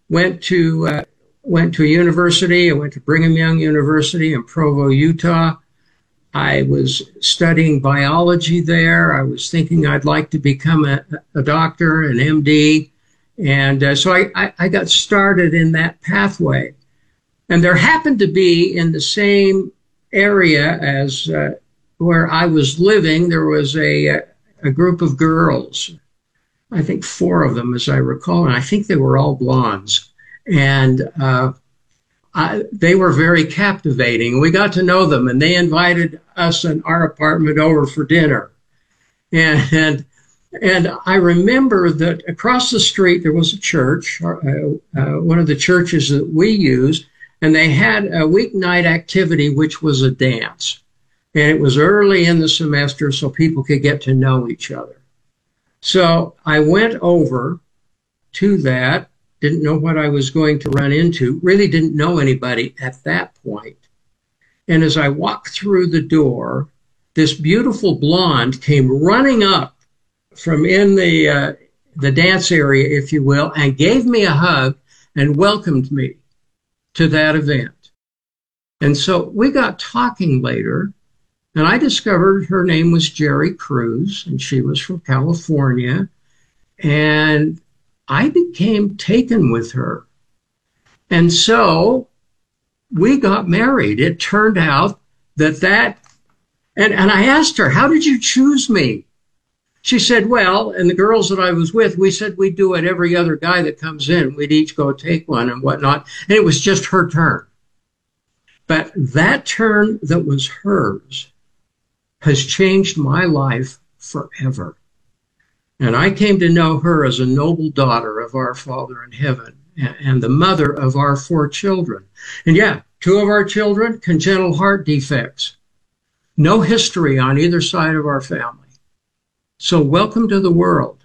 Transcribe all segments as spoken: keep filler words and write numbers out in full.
went to uh, went to a university. I went to Brigham Young University in Provo, Utah. I was studying biology there. I was thinking I'd like to become a, a doctor, an M D. And uh, so I, I, I got started in that pathway. And there happened to be in the same area as uh, where I was living, there was a, a group of girls, I think four of them, as I recall, and I think they were all blondes. And uh, I, they were very captivating. We got to know them, and they invited us in our apartment over for dinner. And, and, and I remember that across the street there was a church, uh, uh, one of the churches that we used, and they had a weeknight activity, which was a dance. And it was early in the semester so people could get to know each other. So I went over to that, didn't know what I was going to run into, really didn't know anybody at that point. And as I walked through the door, this beautiful blonde came running up from in the, uh, the dance area, if you will, and gave me a hug and welcomed me to that event. And so we got talking later, and I discovered her name was Jerry Cruz, and she was from California, and I became taken with her. And so we got married. It turned out that that, and, and I asked her, how did you choose me? She said, well, and the girls that I was with, we said we'd do it every other guy that comes in. We'd each go take one and whatnot. And it was just her turn. But that turn that was hers has changed my life forever. And I came to know her as a noble daughter of our Father in heaven and the mother of our four children. And yeah, two of our children, congenital heart defects. No history on either side of our family. So welcome to the world.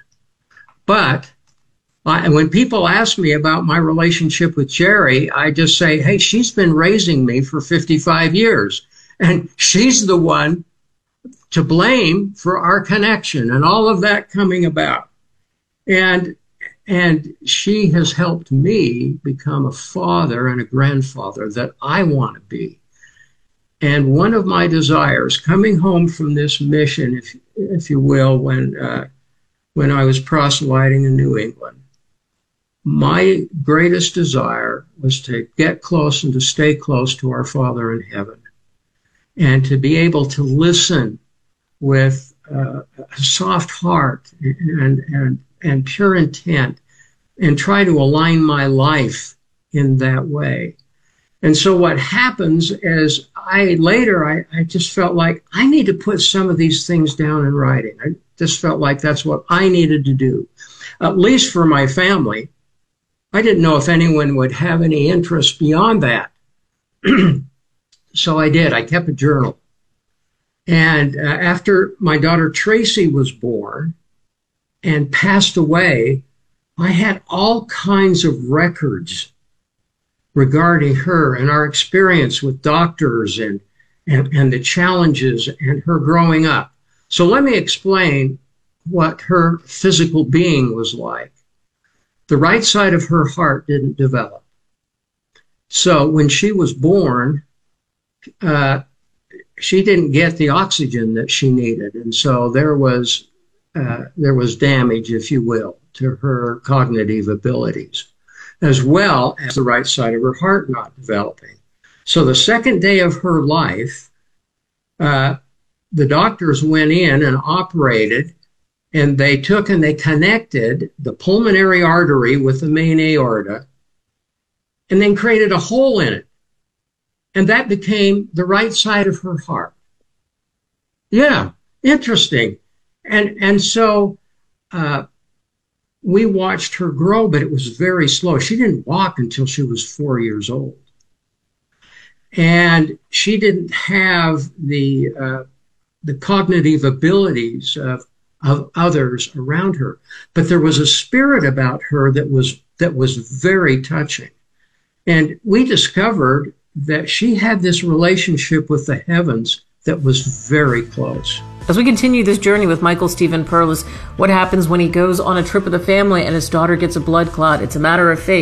But I, when people ask me about my relationship with Jerry, I just say, hey, she's been raising me for fifty-five years. And she's the one to blame for our connection and all of that coming about. And, and she has helped me become a father and a grandfather that I want to be. And one of my desires, coming home from this mission, if if you will, when uh, when I was proselyting in New England, my greatest desire was to get close and to stay close to our Father in heaven, and to be able to listen with uh, a soft heart and and and pure intent, and try to align my life in that way. And so what happens is I later, I, I just felt like I need to put some of these things down in writing. I just felt like that's what I needed to do, at least for my family. I didn't know if anyone would have any interest beyond that. So I did. I kept a journal. And uh, after my daughter Tracy was born and passed away, I had all kinds of records regarding her and our experience with doctors and, and, and the challenges and her growing up. So let me explain what her physical being was like. The right side of her heart didn't develop. So when she was born, uh, she didn't get the oxygen that she needed. And so there was, uh, there was damage, if you will, to her cognitive abilities, as well as the right side of her heart not developing. So the second day of her life, uh, the doctors went in and operated, and they took and they connected the pulmonary artery with the main aorta, and then created a hole in it. And that became the right side of her heart. Yeah, interesting. And, and so, uh, we watched her grow, but it was very slow. She didn't walk until she was four years old. And she didn't have the uh, the cognitive abilities of, of others around her. But there was a spirit about her that was that was very touching. And we discovered that she had this relationship with the heavens that was very close. As we continue this journey with Michael Stephen Perlis, what happens when he goes on a trip with a family and his daughter gets a blood clot? It's a matter of faith.